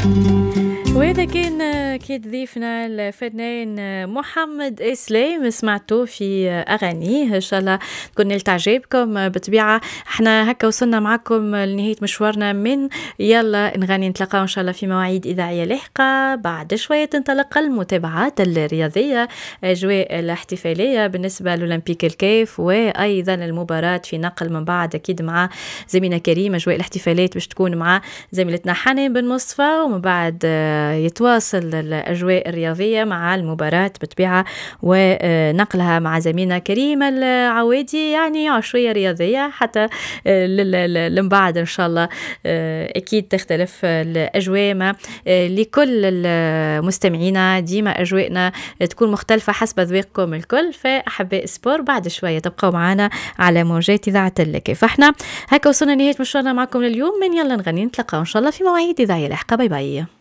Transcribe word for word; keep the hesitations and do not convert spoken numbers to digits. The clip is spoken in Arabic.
وهذا كان أكيد ضيفنا الفنان محمد إسلام، سمعتوه في أغانيه، إن شاء الله تكون نلت عجبكم. بطبيعة احنا هكا وصلنا معكم لنهاية مشوارنا من يلا نغني، نتلقاو إن شاء الله في مواعيد إذاعية لاحقة. بعد شوية تنطلق المتابعات الرياضية، أجواء الاحتفالية بالنسبة لأولمبيك الكيف، وأيضا المباراة في نقل من بعد أكيد مع زميلنا كريم. أجواء الاحتفالات باش تكون مع زميلتنا حنان بن مصطفى، ومن بعد يتواصل الأجواء الرياضية مع المباراة بطبيعة ونقلها مع زميلنا كريم العوادي، يعني عشوية رياضية حتى لمبعد إن شاء الله. أكيد تختلف الأجواء ما لكل المستمعين، ديما أجواءنا تكون مختلفة حسب ذوقكم الكل. فأحباء سبور بعد شوية تبقوا معنا على موجات إذاعة الكيف. فاحنا هكا وصلنا نهاية مشوارنا معكم لليوم من يلا نغني، نتلقاو إن شاء الله في مواعيد إذاعية لاحقة. باي باي.